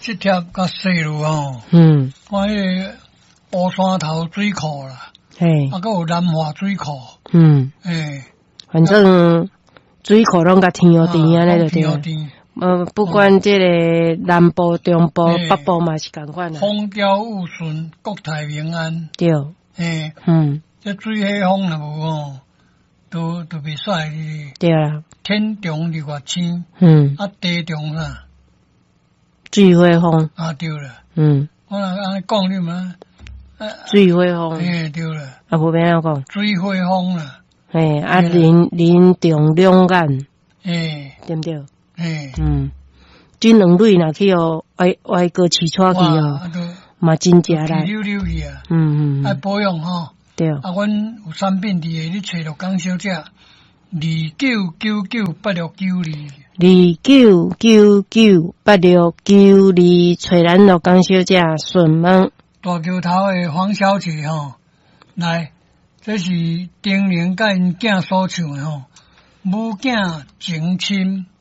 这条较细路吼，看迄个乌山头水库啦， 嘿， 还有南华水库， 反正水库拢甲天后甜啊，那就对。不管这个南部、中部、北部嘛是共款啦。 风调雨顺，国泰民安。 对。 这水火风若无吼，都袂使哩。 对啦。 天中日月星。地中啥？ 水火风。 对了。我若安尼讲你嘛。 水火风。 对了。 无免安讲。 水火风啦。 林中两岸。对不对？这两类若去哦，外国饲出去哦，嘛真正啦。 溜溜去啊。爱保养吼。 对。 阮有产品伫个，你找着江小姐29998692。 29998692，找咱着江小姐顺门。 大桥头的黄小姐吼，来，这是丁玲甲因囝所唱的吼，母囝情深。